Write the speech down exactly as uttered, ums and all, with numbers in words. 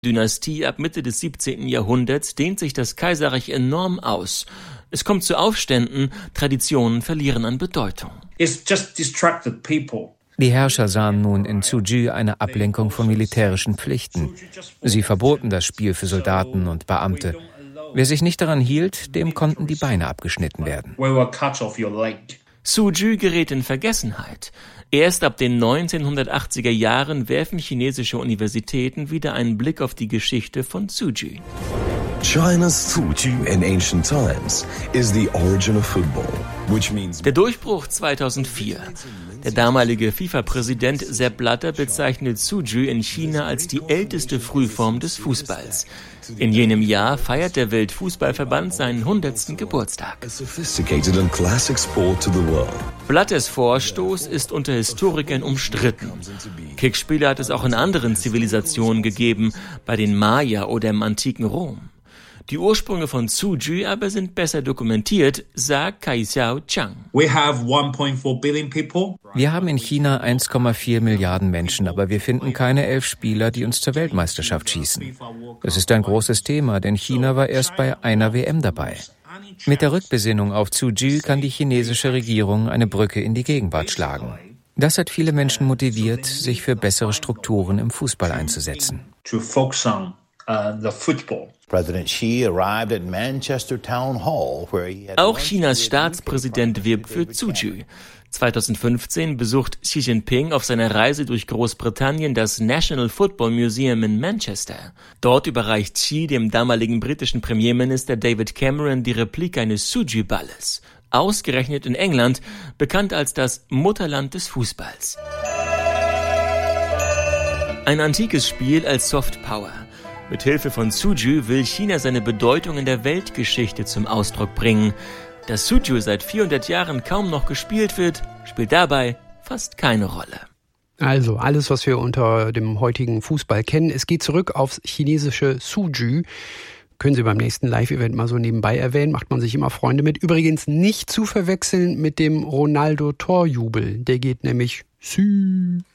Dynastie ab Mitte des siebzehnten Jahrhunderts dehnt sich das Kaiserreich enorm aus. Es kommt zu Aufständen, Traditionen verlieren an Bedeutung. It's just distracted people. Die Herrscher sahen nun in Suu eine Ablenkung von militärischen Pflichten. Sie verboten das Spiel für Soldaten und Beamte. Wer sich nicht daran hielt, dem konnten die Beine abgeschnitten werden. Suu gerät in Vergessenheit. Erst ab den neunzehnhundertachtziger Jahren werfen chinesische Universitäten wieder einen Blick auf die Geschichte von Suu Kyi. China's Suu Kyi in ancient times is the origin of football, which means Der Durchbruch zweitausendvier. Der damalige FIFA-Präsident Sepp Blatter bezeichnet Suu Kyi in China als die älteste Frühform des Fußballs. In jenem Jahr feiert der Weltfußballverband seinen hundertsten Geburtstag. a sophisticated and classic sport to the world. Blatters Vorstoß ist unter Historikern umstritten. Kickspiele hat es auch in anderen Zivilisationen gegeben, bei den Maya oder im antiken Rom. Die Ursprünge von Suu Kyi aber sind besser dokumentiert, sagt Kai Xiao Chang. We have one point four billion people. Wir haben in China eins Komma vier Milliarden Menschen, aber wir finden keine elf Spieler, die uns zur Weltmeisterschaft schießen. Das ist ein großes Thema, denn China war erst bei einer W M dabei. Mit der Rückbesinnung auf Suu Kyi kann die chinesische Regierung eine Brücke in die Gegenwart schlagen. Das hat viele Menschen motiviert, sich für bessere Strukturen im Fußball einzusetzen. To focus on uh, the football. President Xi arrived at Manchester Town Hall, where he had Auch Chinas Staatspräsident wirbt für Suu Kyi. zweitausendfünfzehn besucht Xi Jinping auf seiner Reise durch Großbritannien das National Football Museum in Manchester. Dort überreicht Xi dem damaligen britischen Premierminister David Cameron die Replik eines Suu Kyi-Balles. Ausgerechnet in England, bekannt als das Mutterland des Fußballs. Ein antikes Spiel als Soft Power. Mit Hilfe von Suu Kyi will China seine Bedeutung in der Weltgeschichte zum Ausdruck bringen. Dass Suu Kyi seit vierhundert Jahren kaum noch gespielt wird, spielt dabei fast keine Rolle. Also alles, was wir unter dem heutigen Fußball kennen, es geht zurück aufs chinesische Suu Kyi. Können Sie beim nächsten Live-Event mal so nebenbei erwähnen, macht man sich immer Freunde mit. Übrigens nicht zu verwechseln mit dem Ronaldo-Torjubel. Der geht nämlich Sü.